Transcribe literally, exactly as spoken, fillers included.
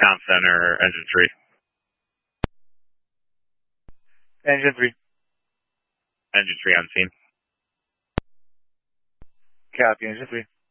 Town Center, engine three. Engine three. Engine three on scene. Copy, engine three.